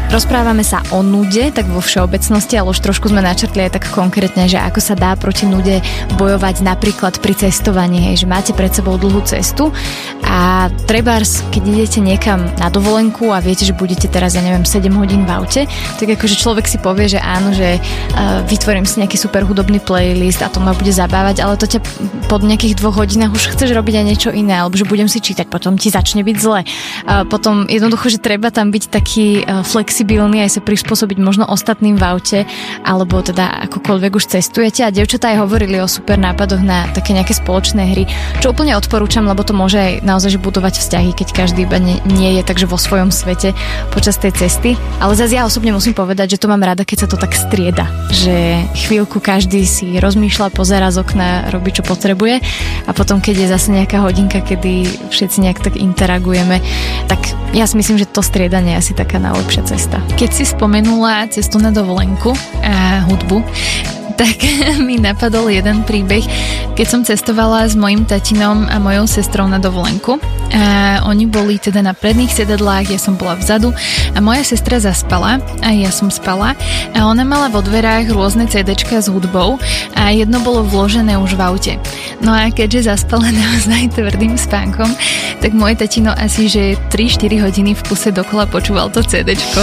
Rozprávame sa o nude, tak vo všeobecnosti, ale už trošku sme načrtli aj tak konkrétne, že ako sa dá proti nude bojovať napríklad pri cestovaní, hej, že máte pred sebou dlhú cestu a trebárs, keď idete niekam na dovolenku a viete, že budete teraz, 7 hodín v aute, tak akože človek si povie, že áno, že vytvorím si nejaký super hudobný playlist a to ma bude zabávať, ale to ťa po nejakých 2 hodinách už chceš robiť aj niečo iné, alebo že budem si čítať, potom ti začne byť zle. Potom jednoducho, že treba tam byť taký flexibilný, aj sa prispôsobiť možno ostatným v aute, alebo teda akokoľvek už cestujete. A dievčatá aj hovorili o super nápadoch na také nejaké spoločné hry, čo úplne odporúčam, lebo to môže aj naozaj budovať vzťahy, keď každý iba nie je takže vo svojom svete počas tej cesty. Ale zase ja osobne musím povedať, že to mám rada, keď sa to tak strieda, že chvíľku každý si rozmýšľa, pozerá z okna, robí čo potrebuje a potom, keď je zase nejaká hodinka, kedy všetci nejak tak interagujeme, tak ja si myslím, že to striedanie je asi taká najlepšia cesta. Keď si spomenula cestu na dovolenku a hudbu, tak mi napadol jeden príbeh, keď som cestovala s mojím tatinom a mojou sestrou na dovolenku. A oni boli teda na predných sedadlách, ja som bola vzadu a moja sestra zaspala a ja som spala a ona mala vo dverách rôzne CDčka s hudbou a jedno bolo vložené už v aute. No a keďže zaspala naozaj tvrdým spánkom, tak môj tatino asi že 3-4 hodiny v kuse dokola počúval to CDčko.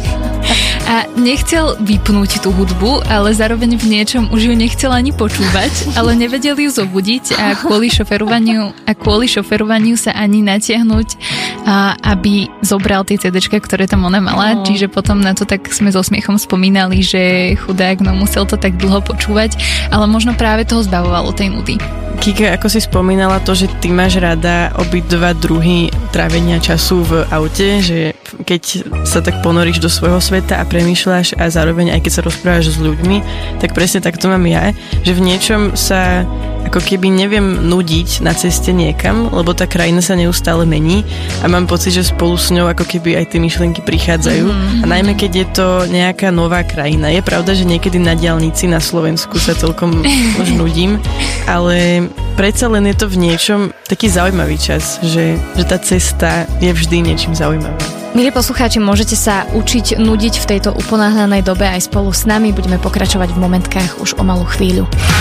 A nechcel vypnúť tú hudbu, ale zároveň v niečom už ju nechcel ani počúvať, ale nevedel ju zobudiť a kvôli šoferovaniu sa ani natiahnuť, aby zobral tie CDčka, ktoré tam ona mala. Čiže potom na to tak sme so smiechom spomínali, že chudák, no musel to tak dlho počúvať, ale možno práve toho zbavovalo tej nudy. Kika, ako si spomínala to, že ty máš rada obidva druhy trávenia času v aute, že keď sa tak ponoríš do svojho sveta a premýšľaš a zároveň aj keď sa rozprávaš s ľuďmi, tak presne tak to mám ja, že v niečom sa ako keby neviem nudiť na ceste niekam, lebo tá krajina sa neustále mení a mám pocit, že spolu s ňou ako keby aj tie myšlienky prichádzajú a najmä keď je to nejaká nová krajina. Je pravda, že niekedy na diaľnici na Slovensku sa celkom už nudím, ale predsa len je to v niečom taký zaujímavý čas, že tá cesta je vždy niečím zaujímavá. Milí poslucháči, môžete sa učiť nudiť v tejto uponáhľanej dobe aj spolu s nami. Budeme pokračovať v momentkách už o malú chvíľu.